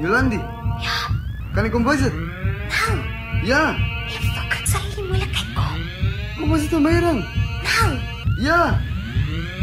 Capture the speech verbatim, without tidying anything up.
Yolandi. Ja. Kan ik kom visit? Nou. Ja. Even ek sal nie moeilikheid kom. Kom visit my dan. Nou. Ja.